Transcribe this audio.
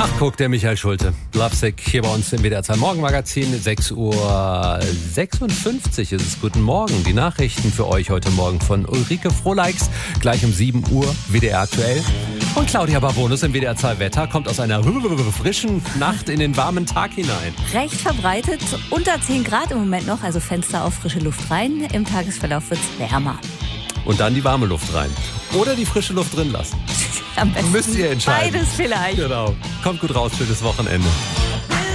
Ach, guck, der Michael Schulte. Lovesick hier bei uns im WDR 2 Morgenmagazin. 6:56 Uhr ist es. Guten Morgen. Die Nachrichten für euch heute Morgen von Ulrike Frohleix. Gleich um 7 Uhr WDR aktuell. Und Claudia Barbonus im WDR 2 Wetter kommt aus einer frischen Nacht in den warmen Tag hinein. Recht verbreitet, unter 10 Grad im Moment noch, also Fenster auf frische Luft rein. Im Tagesverlauf wird es wärmer. Und dann die warme Luft rein. Oder die frische Luft drin lassen. Am besten müsst ihr entscheiden. Beides vielleicht. Genau. Kommt gut raus, schönes Wochenende.